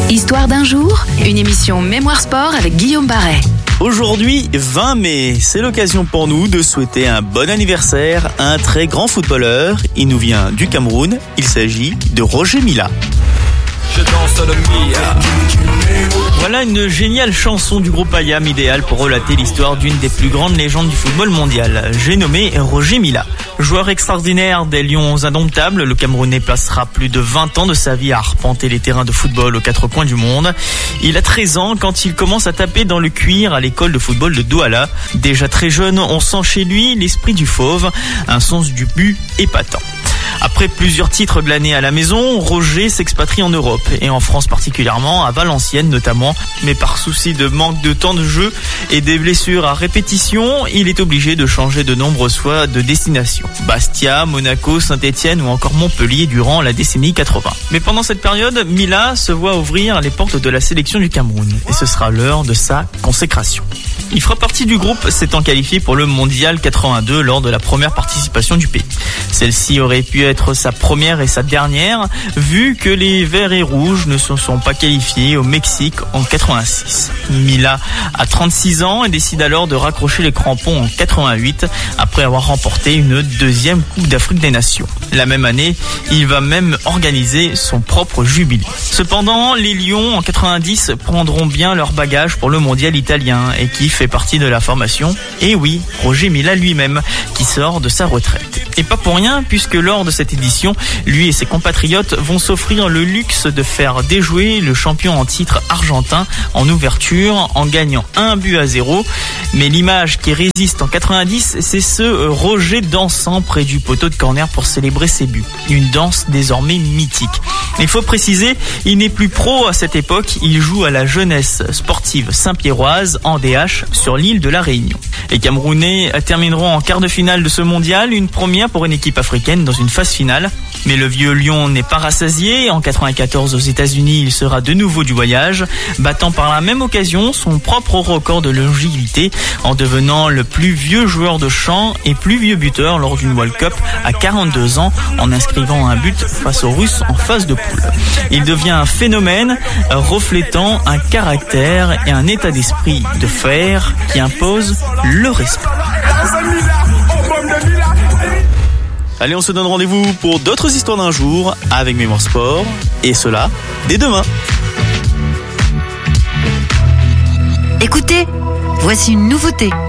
Histoire d'un jour, une émission Mémoire Sport avec Guillaume Barret. Aujourd'hui, 20 mai, c'est l'occasion pour nous de souhaiter un bon anniversaire à un très grand footballeur. Il nous vient du Cameroun, il s'agit de Roger Milla. Je danse le Milla. Voilà une géniale chanson du groupe IAM, idéale pour relater l'histoire d'une des plus grandes légendes du football mondial. J'ai nommé Roger Milla. Joueur extraordinaire des Lions indomptables, le Camerounais passera plus de 20 ans de sa vie à arpenter les terrains de football aux quatre coins du monde. Il a 13 ans quand il commence à taper dans le cuir à l'école de football de Douala. Déjà très jeune, on sent chez lui l'esprit du fauve, un sens du but épatant. Après plusieurs titres glanés à la maison, Roger s'expatrie en Europe et en France particulièrement, à Valenciennes notamment. Mais par souci de manque de temps de jeu et des blessures à répétition, il est obligé de changer de nombreuses fois de destination. Bastia, Monaco, Saint-Etienne ou encore Montpellier durant la décennie 80. Mais pendant cette période, Milla se voit ouvrir les portes de la sélection du Cameroun et ce sera l'heure de sa consécration. Il fera partie du groupe s'étant qualifié pour le Mondial 82 lors de la première participation du pays. Celle-ci aurait pu être sa première et sa dernière, vu que les Verts et Rouges ne se sont pas qualifiés au Mexique en 86. Milla a 36 ans et décide alors de raccrocher les crampons en 88, après avoir remporté une deuxième Coupe d'Afrique des Nations. La même année, il va même organiser son propre jubilé. Cependant, les Lions en 90 prendront bien leur bagage pour le Mondial italien et qui fait partie de la formation. Et oui, Roger Milla lui-même, qui sort de sa retraite. Et pas pour rien, puisque lors de cette édition, lui et ses compatriotes vont s'offrir le luxe de faire déjouer le champion en titre argentin en ouverture en gagnant 1-0. Mais l'image qui résiste en 90, c'est ce Roger dansant près du poteau de corner pour célébrer ses buts. Une danse désormais mythique. Il faut préciser, il n'est plus pro à cette époque, il joue à la jeunesse sportive saint-pierroise en DH sur l'île de la Réunion. Les Camerounais termineront en quart de finale de ce mondial, une première pour une équipe africaine dans une phase finale. Mais le vieux lion n'est pas rassasié. En 94 aux États-Unis, il sera de nouveau du voyage, battant par la même occasion son propre record de longévité en devenant le plus vieux joueur de champ et plus vieux buteur lors d'une World Cup à 42 ans en inscrivant un but face aux Russes en phase de poule. Il devient un phénomène reflétant un caractère et un état d'esprit de fer qui impose le respect. Allez, on se donne rendez-vous pour d'autres histoires d'un jour avec Mémoire Sport, et cela dès demain. Écoutez, voici une nouveauté.